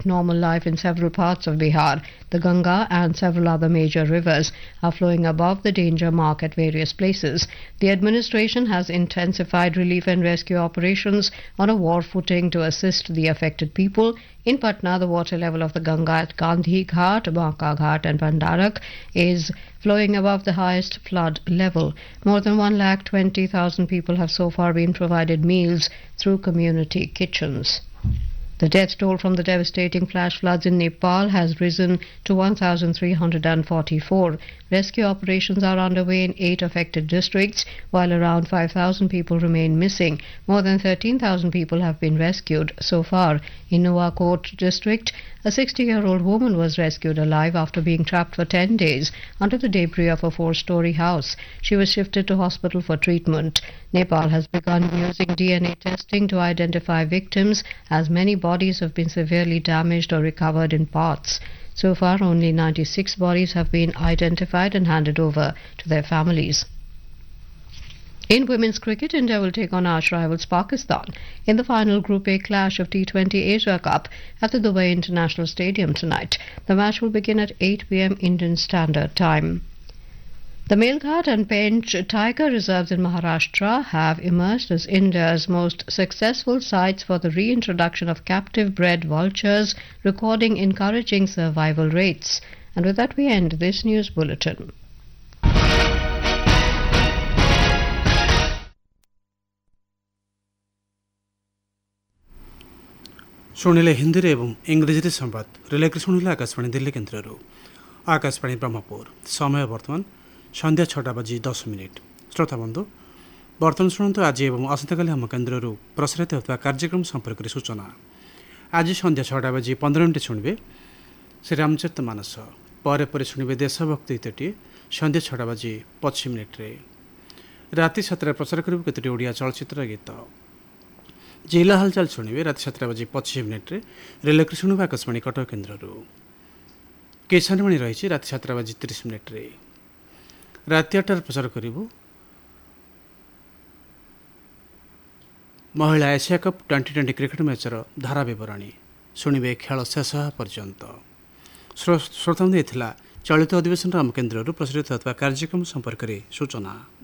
normal life in several parts of Bihar. The Ganga and several other major rivers are flowing above the danger mark at various places. The administration has intensified relief and rescue operations on a war footing to assist the affected people. In Patna, the water level of the Ganga at Gandhi Ghat, Banka Ghat and Bandarak is flowing above the highest flood level. More than 120,000 people have so far been provided meals through community kitchens. The death toll from the devastating flash floods in Nepal has risen to 1,344. Rescue operations are underway in 8 affected districts, while around 5,000 people remain missing. More than 13,000 people have been rescued so far. In Nuwakot district, a 60-year-old woman was rescued alive after being trapped for 10 days under the debris of a 4-story house. She was shifted to hospital for treatment. Nepal has begun using DNA testing to identify victims, as many bodies have been severely damaged or recovered in parts. So far, only 96 bodies have been identified and handed over to their families. In women's cricket, India will take on arch rivals Pakistan in the final Group A clash of T20 Asia Cup at the Dubai International Stadium tonight. The match will begin at 8 p.m. Indian Standard Time. The Melghat and Pench tiger reserves in Maharashtra have emerged as India's most successful sites for the reintroduction of captive bred vultures, recording encouraging survival rates. And with that we end this news bulletin. शुणिले Hindi एवं इंग्रेजी संवाद रिलेक्रे शुणिले आकाशवाणी दिल्ली केन्द्र आकाशवाणी ब्रह्मपुर समय वर्तमान सन्ध्या 6:10 श्रोताबंधु बर्तमान शुणु आज एवं आसंताकाली आम केन्द्र प्रसारित होता कार्यक्रम संपर्क में सूचना। आज सन्ध्या 6:15 शुणे श्रीरामचरित मानस पर शुणे देशभक्ति गीतटी सन्ध्या 6:25 राति 7 प्रसार कर केतोटी ओडिया चलचित्र गीत। जिला हालचाल शुणे राति 7:25 रिलेक्रे शुणु आकाशवाणी कटक केन्द्र किसानवाणी रही राति 7:30 राति 8 प्रसार करूँ महिला एशिया कप टी20 क्रिकेट मैचर धारा बरणी शुणे खेल शेष पर्यंत। श्रोता चलित अधिवेशन आम केन्द्र प्रसारित होता कार्यक्रम संपर्क में सूचना।